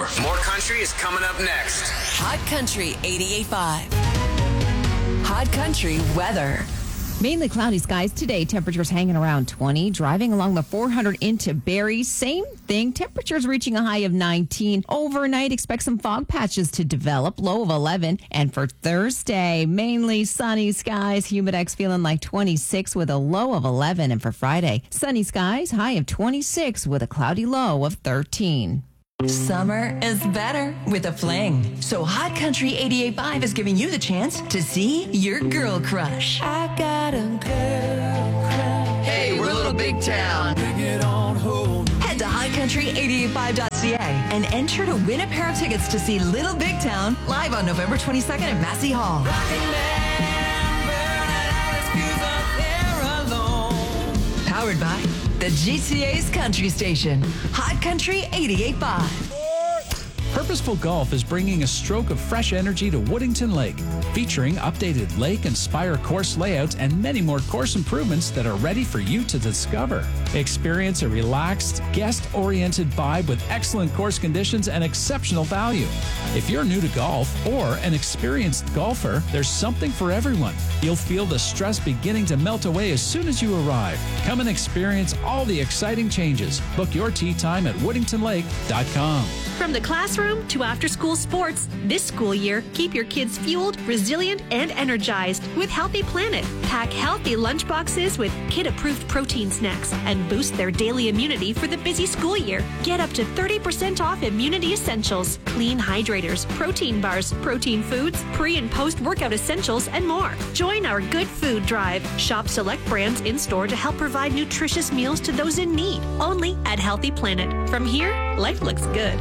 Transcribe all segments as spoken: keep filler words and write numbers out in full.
more. More country is coming up next. Hot Country eighty-eight point five. Hot Country weather. Mainly cloudy skies today. Temperatures hanging around twenty. Driving along the four hundred into Barrie. Same thing. Temperatures reaching a high of nineteen. Overnight, expect some fog patches to develop. Low of eleven. And for Thursday, mainly sunny skies. Humidex feeling like twenty-six with a low of eleven. And for Friday, sunny skies. High of twenty-six with a cloudy low of thirteen. Summer is better with a fling. So Hot Country eighty-eight point five is giving you the chance to see your girl crush. I got a girl crush. Hey, we're Little Big Town. Bring it on home. Head to hot country eight eight five dot c a and enter to win a pair of tickets to see Little Big Town live on November twenty-second at Massey Hall. Powered by the G T A's Country Station, Hot Country eighty-eight point five. Purposeful Golf is bringing a stroke of fresh energy to Woodington Lake, featuring updated lake and Spire course layouts and many more course improvements that are ready for you to discover. Experience a relaxed, guest-oriented vibe with excellent course conditions and exceptional value. If you're new to golf or an experienced golfer, there's something for everyone. You'll feel the stress beginning to melt away as soon as you arrive. Come and experience all the exciting changes. Book your tee time at woodington lake dot com. From the classroom to after-school sports, this school year, keep your kids fueled, resilient, and energized with Healthy Planet. Pack healthy lunchboxes with kid-approved protein snacks and boost their daily immunity for the busy school year. Get up to thirty percent off immunity essentials, clean hydrators, protein bars, protein foods, pre- and post-workout essentials, and more. Join our Good Food Drive. Shop select brands in-store to help provide nutritious meals to those in need. Only at Healthy Planet. From here, life looks good.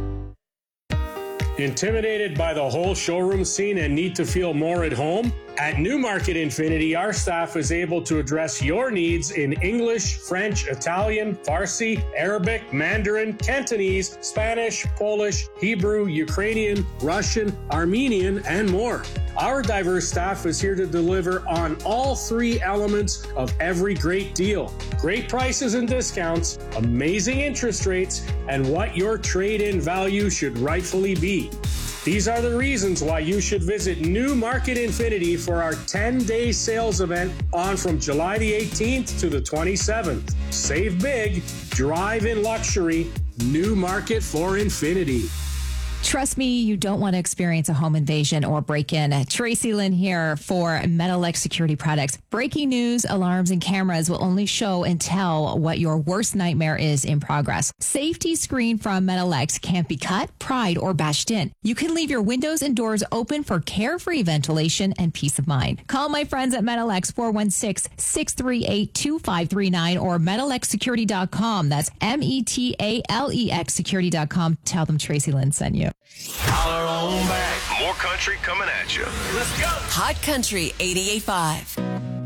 Intimidated by the whole showroom scene and need to feel more at home? At Newmarket Infinity, our staff is able to address your needs in English, French, Italian, Farsi, Arabic, Mandarin, Cantonese, Spanish, Polish, Hebrew, Ukrainian, Russian, Armenian, and more. Our diverse staff is here to deliver on all three elements of every great deal. Great prices and discounts, amazing interest rates, and what your trade-in value should rightfully be. These are the reasons why you should visit Newmarket Infinity for our ten-day sales event on from July the eighteenth to the twenty-seventh. Save big, drive in luxury, Newmarket for Infinity. Trust me, you don't want to experience a home invasion or break-in. Tracy Lynn here for Metalex Security Products. Breaking news, alarms, and cameras will only show and tell what your worst nightmare is in progress. Safety screen from Metalex can't be cut, pried, or bashed in. You can leave your windows and doors open for carefree ventilation and peace of mind. Call my friends at Metalex four one six, six three eight, two five three nine or metalex security dot com. That's M E T A L E X security dot com. Tell them Tracy Lynn sent you. Holler on back. More country coming at you. Let's go. Hot Country eighty-eight point five.